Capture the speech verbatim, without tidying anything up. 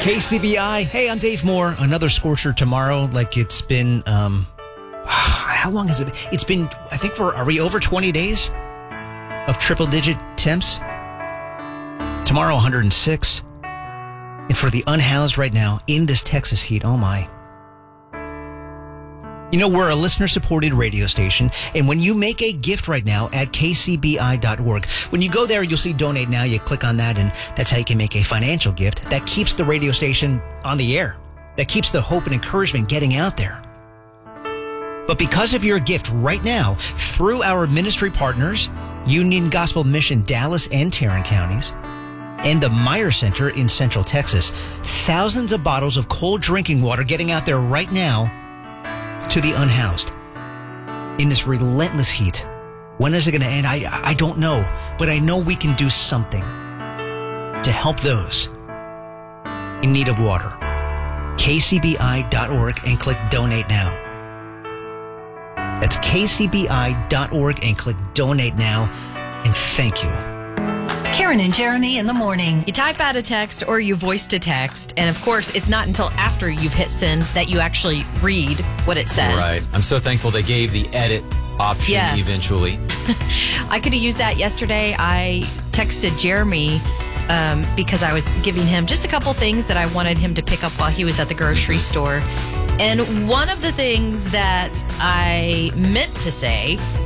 K C B I. Hey, I'm Dave Moore. Another scorcher tomorrow. Like it's been, um, how long has it been? It's been, I think we're, are we over twenty days of triple digit temps? Tomorrow, one hundred six. And for the unhoused right now in this Texas heat, oh my. You know, we're a listener-supported radio station, and when you make a gift right now at k c b i dot org, when you go there, you'll see Donate Now. You click on that, and that's how you can make a financial gift that keeps the radio station on the air, that keeps the hope and encouragement getting out there. But because of your gift right now, through our ministry partners, Union Gospel Mission Dallas and Tarrant counties, and the Meyer Center in Central Texas, thousands of bottles of cold drinking water getting out there right now to the unhoused in this relentless heat. When is it going to end? I I don't know, but I know we can do something to help those in need of water. k c b i dot org and click Donate Now. That's k c b i dot org and click Donate Now. And thank you. Karen and Jeremy in the morning. You type out a text or you voice to text, and of course, it's not until after you've hit send that you actually read what it says. Right. I'm so thankful they gave the edit option Yes. eventually. I could have used that yesterday. I texted Jeremy um, because I was giving him just a couple things that I wanted him to pick up while he was at the grocery store. And one of the things that I meant to say